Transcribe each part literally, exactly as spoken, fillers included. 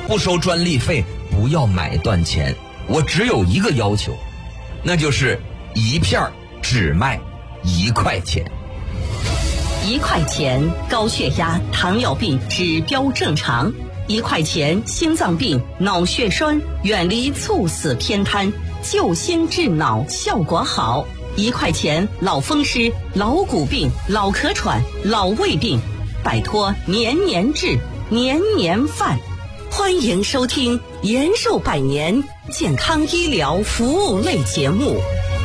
不收专利费，不要买断钱。我只有一个要求，那就是一片只卖一块钱。 一块钱高血压、糖尿病指标正常；一块钱心脏病、脑血栓远离猝死偏瘫，救心治脑效果好；一块钱老风湿、老骨病、老咳喘、老胃病，摆脱年年治、年年犯。欢迎收听延寿百年健康医疗服务类节目。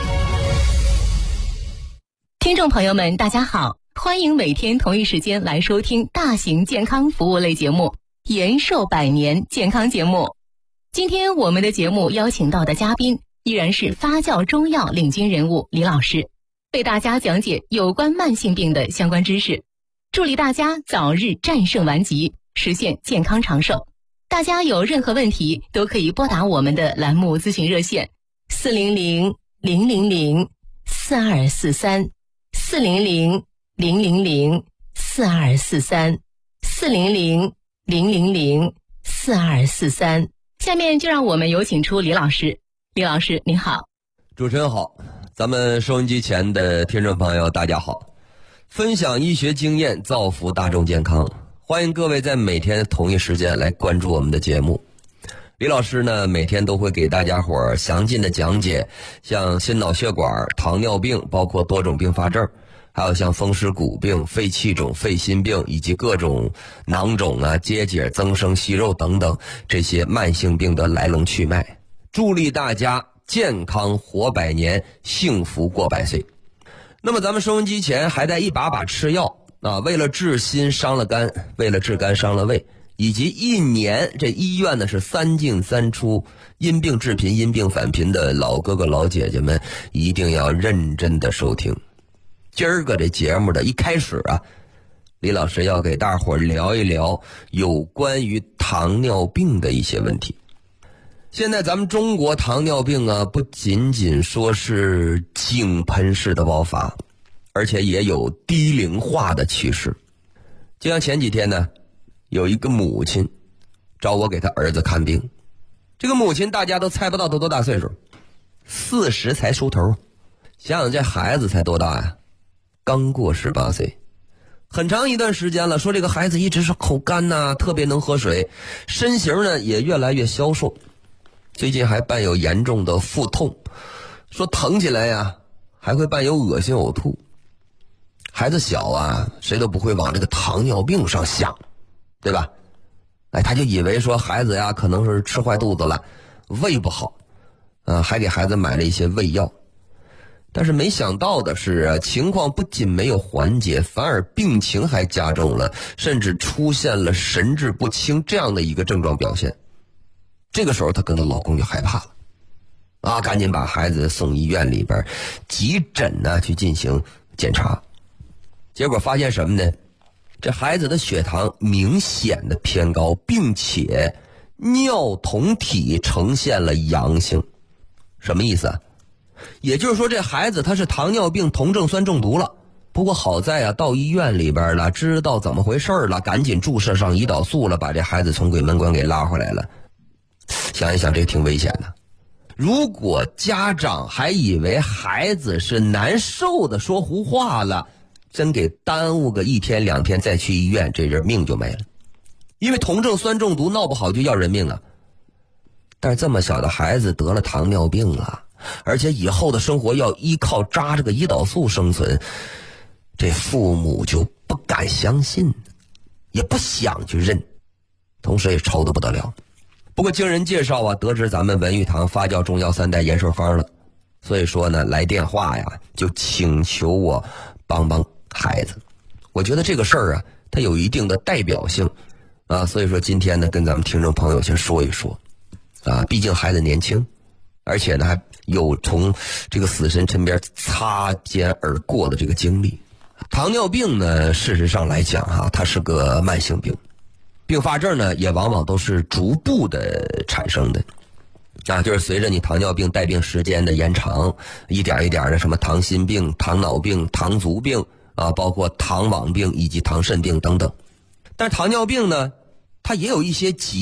听众朋友们，大家好，欢迎每天同一时间来收听大型健康服务类节目延寿百年健康节目。今天我们的节目邀请到的嘉宾依然是发酵中药领军人物李老师，为大家讲解有关慢性病的相关知识，助力大家早日战胜顽疾，实现健康长寿。大家有任何问题都可以拨打我们的栏目咨询热线四零零零零零四二四三四零零零零零四二四三四零零零零零四二四三。下面就让我们有请出李老师。李老师您好。 主持人好，咱们收音机前的听众朋友大家好。分享医学经验，造福大众健康，欢迎各位在每天同一时间来关注我们的节目。李老师呢，每天都会给大家伙儿详尽的讲解像心脑血管、糖尿病，包括多种并发症，还有像风湿骨病、肺气肿、肺心病，以及各种囊肿啊、结节、增生息肉等等这些慢性病的来龙去脉，助力大家健康活百年，幸福过百岁。那么咱们收音机前还在一把把吃药啊，为了治心伤了肝，为了治肝伤了胃，以及一年这医院呢是三进三出，因病致贫，因病返贫的老哥哥老姐姐们一定要认真的收听。今儿个这节目的一开始啊，李老师要给大伙儿聊一聊有关于糖尿病的一些问题。现在咱们中国糖尿病啊，不仅仅说是井喷式的爆发，而且也有低龄化的趋势。就像前几天呢，有一个母亲找我给他儿子看病，这个母亲大家都猜不到他多大岁数，四十才出头。想想这孩子才多大呀？刚过十八岁，很长一段时间了。说这个孩子一直是口干呐、啊，特别能喝水，身形呢也越来越消瘦，最近还伴有严重的腹痛，说疼起来呀还会伴有恶心呕吐。孩子小啊，谁都不会往这个糖尿病上想，对吧？哎，他就以为说孩子呀可能是吃坏肚子了，胃不好，啊，还给孩子买了一些胃药。但是没想到的是啊，情况不仅没有缓解，反而病情还加重了，甚至出现了神志不清这样的一个症状表现。这个时候她跟她老公就害怕了，啊，赶紧把孩子送医院里边急诊呢去进行检查。结果发现什么呢？这孩子的血糖明显的偏高，并且尿酮体呈现了阳性。什么意思啊？也就是说这孩子他是糖尿病酮症酸中毒了。不过好在啊，到医院里边了，知道怎么回事了，赶紧注射上胰岛素了，把这孩子从鬼门关给拉回来了。想一想，这挺危险的。如果家长还以为孩子是难受的说胡话了，真给耽误个一天两天再去医院，这人命就没了。因为酮症酸中毒闹不好就要人命啊。但是这么小的孩子得了糖尿病了，而且以后的生活要依靠扎这个胰岛素生存，这父母就不敢相信，也不想去认，同时也愁得不得了。不过经人介绍啊，得知咱们文玉堂发酵中药三代延寿方了，所以说呢，来电话呀就请求我帮帮孩子。我觉得这个事儿啊，它有一定的代表性啊，所以说今天呢，跟咱们听众朋友先说一说啊，毕竟孩子年轻，而且呢还有从这个死神身边擦肩而过的这个经历。糖尿病呢，事实上来讲哈、啊，它是个慢性病，并发症呢也往往都是逐步的产生的啊，就是随着你糖尿病带病时间的延长，一点一点的什么糖心病、糖脑病、糖足病啊，包括糖网病以及糖肾病等等。但是糖尿病呢，它也有一些疾